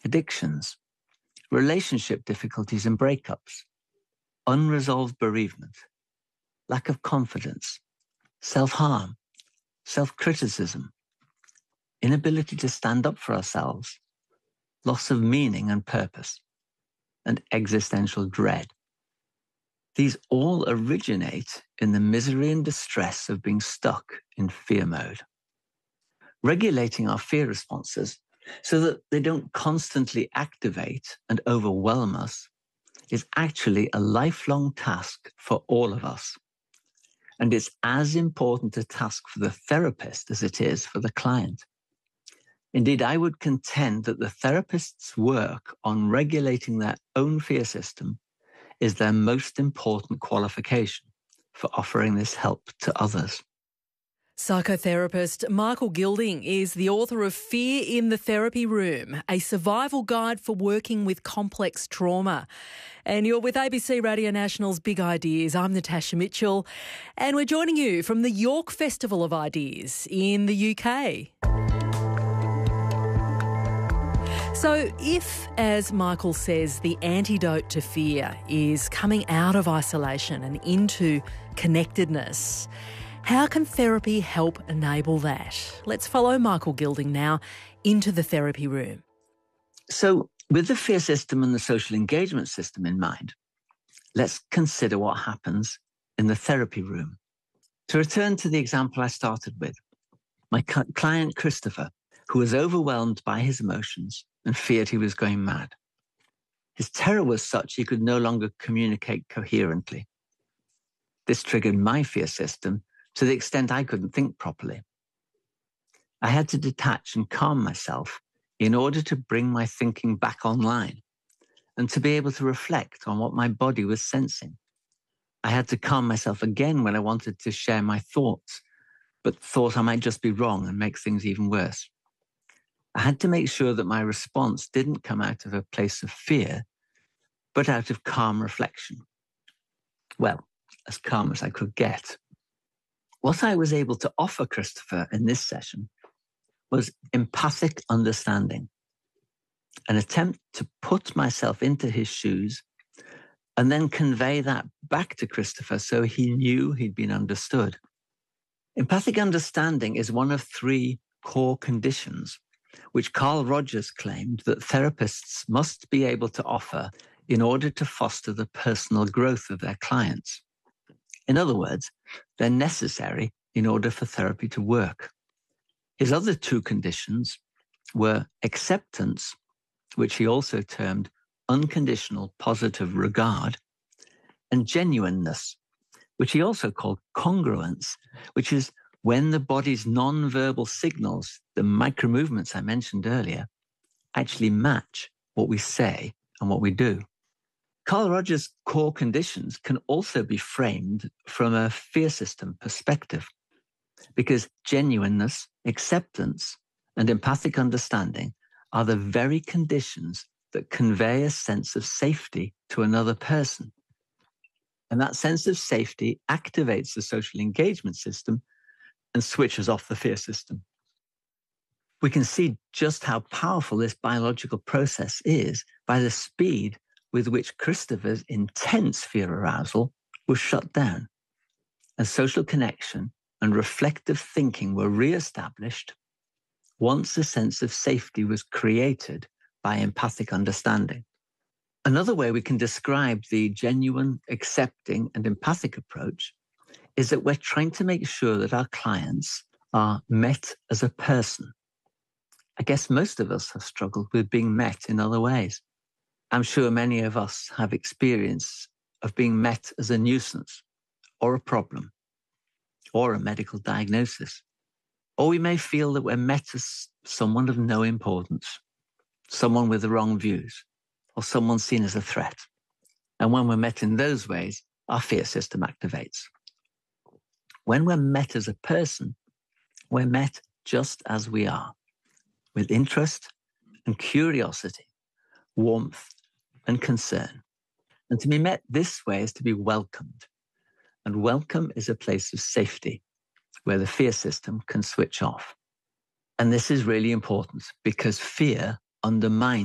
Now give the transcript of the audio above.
addictions, relationship difficulties and breakups, unresolved bereavement, lack of confidence, self-harm, self-criticism, inability to stand up for ourselves, loss of meaning and purpose, and existential dread. These all originate in the misery and distress of being stuck in fear mode. Regulating our fear responses so that they don't constantly activate and overwhelm us is actually a lifelong task for all of us. And it's as important a task for the therapist as it is for the client. Indeed, I would contend that the therapist's work on regulating their own fear system is their most important qualification for offering this help to others. Psychotherapist Michael Gilding is the author of Fear in the Therapy Room, a survival guide for working with complex trauma. And you're with ABC Radio National's Big Ideas. I'm Natasha Mitchell, and we're joining you from the York Festival of Ideas in the UK. So if, as Michael says, the antidote to fear is coming out of isolation and into connectedness, how can therapy help enable that? Let's follow Michael Gilding now into the therapy room. So with the fear system and the social engagement system in mind, let's consider what happens in the therapy room. To return to the example I started with, my client Christopher, who was overwhelmed by his emotions and feared he was going mad. His terror was such he could no longer communicate coherently. This triggered my fear system to the extent I couldn't think properly. I had to detach and calm myself in order to bring my thinking back online and to be able to reflect on what my body was sensing. I had to calm myself again when I wanted to share my thoughts, but thought I might just be wrong and make things even worse. I had to make sure that my response didn't come out of a place of fear, but out of calm reflection. Well, as calm as I could get. What I was able to offer Christopher in this session was empathic understanding, an attempt to put myself into his shoes and then convey that back to Christopher so he knew he'd been understood. Empathic understanding is one of three core conditions which Carl Rogers claimed that therapists must be able to offer in order to foster the personal growth of their clients. In other words, they're necessary in order for therapy to work. His other two conditions were acceptance, which he also termed unconditional positive regard, and genuineness, which he also called congruence, which is when the body's non-verbal signals, the micro-movements I mentioned earlier, actually match what we say and what we do. Carl Rogers' core conditions can also be framed from a fear system perspective, because genuineness, acceptance, and empathic understanding are the very conditions that convey a sense of safety to another person. And that sense of safety activates the social engagement system and switches off the fear system. We can see just how powerful this biological process is by the speed with which Christopher's intense fear arousal was shut down, and social connection and reflective thinking were re-established once a sense of safety was created by empathic understanding. Another way we can describe the genuine, accepting, and empathic approach is that we're trying to make sure that our clients are met as a person. I guess most of us have struggled with being met in other ways. I'm sure many of us have experience of being met as a nuisance or a problem or a medical diagnosis. Or we may feel that we're met as someone of no importance, someone with the wrong views, or someone seen as a threat. And when we're met in those ways, our fear system activates. When we're met as a person, we're met just as we are, with interest and curiosity, warmth and concern. And to be met this way is to be welcomed. And welcome is a place of safety where the fear system can switch off. And this is really important because fear undermines